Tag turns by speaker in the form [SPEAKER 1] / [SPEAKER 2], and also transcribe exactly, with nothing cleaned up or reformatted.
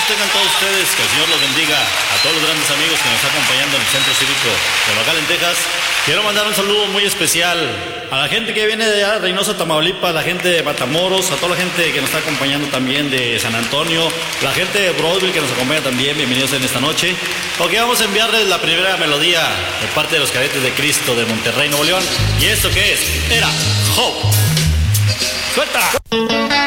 [SPEAKER 1] tengan todos ustedes, que el Señor los bendiga, a todos los grandes amigos que nos están acompañando en el Centro Cívico de McAllen, Texas. Quiero mandar un saludo muy especial a la gente que viene de allá, de Reynosa, Tamaulipas, la gente de Matamoros, a toda la gente que nos está acompañando también de San Antonio, la gente de Broadville que nos acompaña también, bienvenidos en esta noche, porque vamos a enviarles la primera melodía de parte de los Cadetes de Cristo de Monterrey, Nuevo León. ¿Y esto qué es? Era Hope. ¡Suelta!